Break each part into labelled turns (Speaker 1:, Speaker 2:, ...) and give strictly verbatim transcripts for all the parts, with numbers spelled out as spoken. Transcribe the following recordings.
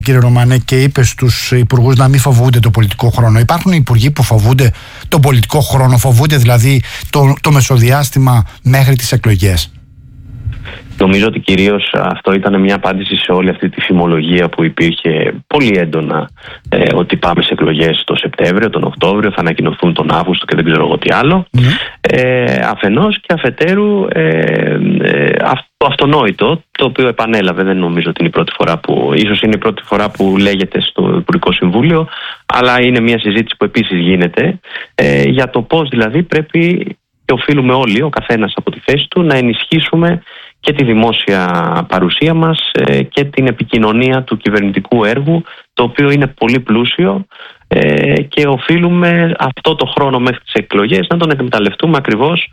Speaker 1: Κύριε Ρωμανέ, και είπε στους υπουργούς να μην φοβούνται το πολιτικό χρόνο. Υπάρχουν υπουργοί που φοβούνται το πολιτικό χρόνο, φοβούνται δηλαδή το, το μεσοδιάστημα μέχρι τις εκλογές.
Speaker 2: Νομίζω ότι κυρίως αυτό ήταν μια απάντηση σε όλη αυτή τη φημολογία που υπήρχε πολύ έντονα, ε, ότι πάμε σε εκλογές τον Σεπτέμβριο, τον Οκτώβριο, θα ανακοινωθούν τον Αύγουστο και δεν ξέρω εγώ τι άλλο. Mm. Ε, αφενός και αφετέρου ε, ε, το αυτονόητο, το οποίο επανέλαβε, δεν νομίζω ότι είναι η πρώτη φορά που, ίσως είναι η πρώτη φορά που λέγεται στο Υπουργικό Συμβούλιο, αλλά είναι μια συζήτηση που επίσης γίνεται ε, για το πώς δηλαδή πρέπει και οφείλουμε όλοι, ο καθένας από τη θέση του, να ενισχύσουμε και τη δημόσια παρουσία μας και την επικοινωνία του κυβερνητικού έργου, το οποίο είναι πολύ πλούσιο, και οφείλουμε αυτό το χρόνο μέχρι τις εκλογές να τον εκμεταλλευτούμε ακριβώς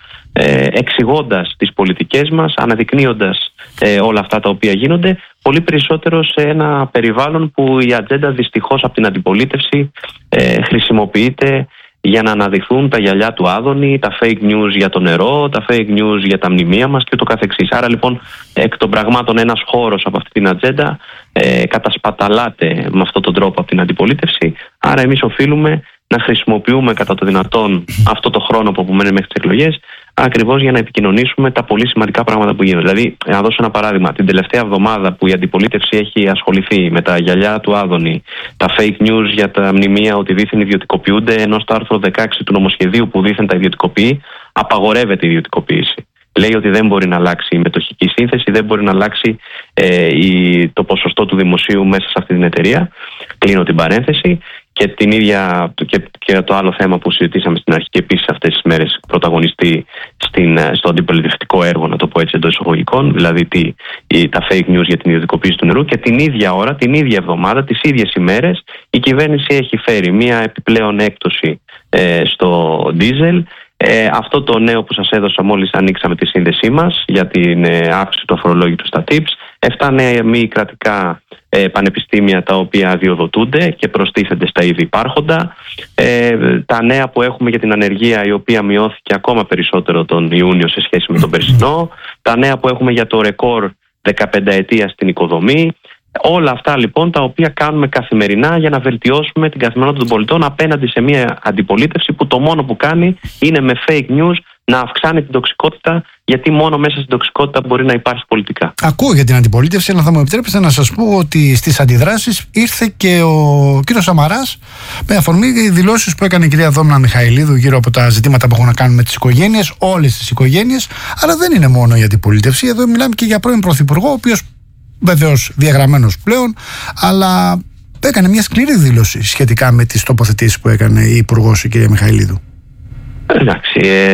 Speaker 2: εξηγώντας τις πολιτικές μας, αναδεικνύοντας όλα αυτά τα οποία γίνονται, πολύ περισσότερο σε ένα περιβάλλον που η ατζέντα δυστυχώς από την αντιπολίτευση χρησιμοποιείται για να αναδειχθούν τα γυαλιά του Άδωνη, τα fake news για το νερό, τα fake news για τα μνημεία μας και ούτω καθεξής. Άρα λοιπόν εκ των πραγμάτων ένας χώρος από αυτή την ατζέντα ε, κατασπαταλάται με αυτόν τον τρόπο από την αντιπολίτευση. Άρα εμείς οφείλουμε να χρησιμοποιούμε κατά το δυνατόν αυτό το χρόνο που απομένει μέχρι τις εκλογές, ακριβώς για να επικοινωνήσουμε τα πολύ σημαντικά πράγματα που γίνονται. Δηλαδή, να δώσω ένα παράδειγμα, την τελευταία εβδομάδα που η αντιπολίτευση έχει ασχοληθεί με τα γυαλιά του Άδωνη, τα fake news για τα μνημεία ότι δήθεν ιδιωτικοποιούνται, ενώ στο άρθρο δεκαέξι του νομοσχεδίου που δήθεν τα ιδιωτικοποιεί, απαγορεύεται η ιδιωτικοποίηση. Λέει ότι δεν μπορεί να αλλάξει η μετοχική σύνθεση, δεν μπορεί να αλλάξει ε, η, το ποσοστό του δημοσίου μέσα σε αυτή την εταιρεία. Κλείνω την παρένθεση. Και, την ίδια, και, και το άλλο θέμα που συζητήσαμε στην αρχή και επίσης αυτές τις μέρες πρωταγωνιστεί στην, στο αντιπολιτευτικό έργο, να το πω έτσι εντός εισαγωγικών, δηλαδή τι, η, τα fake news για την ιδιωτικοποίηση του νερού, και την ίδια ώρα, την ίδια εβδομάδα, τις ίδιες ημέρες η κυβέρνηση έχει φέρει μία επιπλέον έκπτωση ε, στο ντίζελ. Ε, αυτό το νέο που σας έδωσα μόλις ανοίξαμε τη σύνδεσή μας για την ε, αύξηση του αφορολόγητου στα tips, εφτά νέα μη κρατικά ε, πανεπιστήμια τα οποία αδειοδοτούνται και προστίθενται στα ήδη υπάρχοντα, ε, τα νέα που έχουμε για την ανεργία, η οποία μειώθηκε ακόμα περισσότερο τον Ιούνιο σε σχέση με τον περσινό, τα νέα που έχουμε για το ρεκόρ δεκαπενταετία στην οικοδομή. Όλα αυτά λοιπόν τα οποία κάνουμε καθημερινά για να βελτιώσουμε την καθημερινότητα των πολιτών απέναντι σε μια αντιπολίτευση που το μόνο που κάνει είναι με fake news να αυξάνει την τοξικότητα, γιατί μόνο μέσα στην τοξικότητα μπορεί να υπάρχει πολιτικά.
Speaker 1: Ακούω για την αντιπολίτευση, αλλά θα μου επιτρέψετε να σας πω ότι στις αντιδράσεις ήρθε και ο κύριος Σαμαράς με αφορμή οι δηλώσεις που έκανε η κυρία Δόμνα Μιχαηλίδου γύρω από τα ζητήματα που έχουν να κάνουν με τις οικογένειες, όλες τις οικογένειες. Αλλά δεν είναι μόνο η αντιπολίτευση. Εδώ μιλάμε και για πρώην πρωθυπουργό, ο οποίος βεβαίως διαγραμμένος πλέον, αλλά έκανε μια σκληρή δήλωση σχετικά με τις τοποθετήσεις που έκανε η υπουργός, η κυρία Μιχαηλίδου.
Speaker 2: Εντάξει, ε,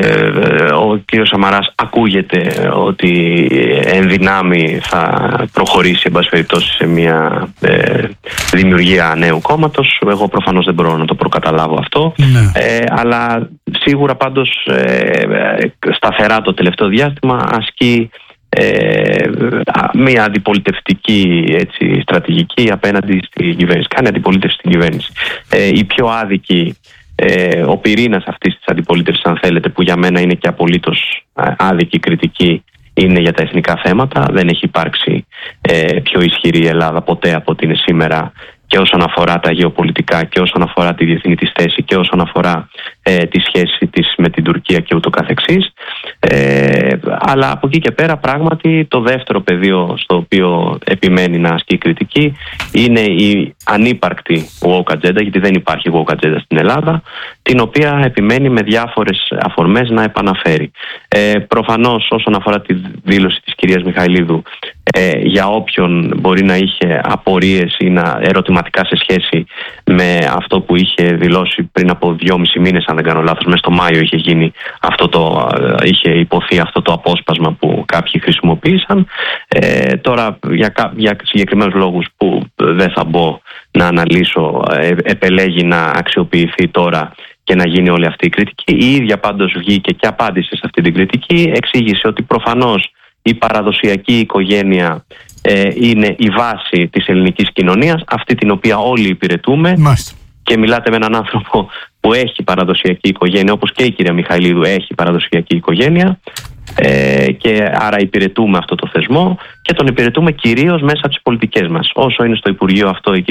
Speaker 2: ο κύριος Σαμαράς ακούγεται ότι εν δυνάμει θα προχωρήσει εν πάση περιπτώσει σε μια ε, δημιουργία νέου κόμματος. Εγώ προφανώς δεν μπορώ να το προκαταλάβω αυτό, ναι. ε, αλλά σίγουρα πάντως ε, σταθερά το τελευταίο διάστημα ασκεί Ε, μια αντιπολιτευτική έτσι, στρατηγική απέναντι στην κυβέρνηση. Κάνει αντιπολίτευση στην κυβέρνηση. Ε, η πιο άδικη, ε, ο πυρήνας αυτής της αντιπολίτευσης, αν θέλετε, που για μένα είναι και απολύτως άδικη κριτική, είναι για τα εθνικά θέματα. Δεν έχει υπάρξει ε, πιο ισχυρή Ελλάδα ποτέ από ότι είναι σήμερα, και όσον αφορά τα γεωπολιτικά και όσον αφορά τη διεθνή της θέση και όσον αφορά ε, τη σχέση της με την Τουρκία και ούτω καθεξής. Ε, αλλά από εκεί και πέρα πράγματι το δεύτερο πεδίο στο οποίο επιμένει να ασκεί κριτική είναι η ανύπαρκτη woke agenda, γιατί δεν υπάρχει woke agenda στην Ελλάδα, την οποία επιμένει με διάφορες αφορμές να επαναφέρει. Ε, προφανώς όσον αφορά τη δήλωση της κυρίας Μιχαηλίδου, ε, για όποιον μπορεί να είχε απορίες ή να ερωτηματικά σε σχέση με αυτό που είχε δηλώσει πριν από δυόμισι μήνες, αν δεν κάνω λάθος, μέσα στο Μάιο είχε γίνει αυτό το, είχε υποθεί αυτό το απόσπασμα που κάποιοι χρησιμοποίησαν. Ε, τώρα για, για συγκεκριμένους λόγους που δεν θα μπω να αναλύσω, ε, επελέγει να αξιοποιηθεί τώρα και να γίνει όλη αυτή η κριτική. Η ίδια πάντως βγήκε και απάντησε σε αυτή την κριτική, εξήγησε ότι προφανώς η παραδοσιακή οικογένεια ε, είναι η βάση της ελληνικής κοινωνίας, αυτή την οποία όλοι υπηρετούμε. Μάλιστα. Και μιλάτε με έναν άνθρωπο που έχει παραδοσιακή οικογένεια, όπως και η κυρία Μιχαηλίδου έχει παραδοσιακή οικογένεια, ε, και άρα υπηρετούμε αυτό το θεσμό και τον υπηρετούμε κυρίως μέσα από τις πολιτικές μας. Όσο είναι στο Υπουργείο αυτό η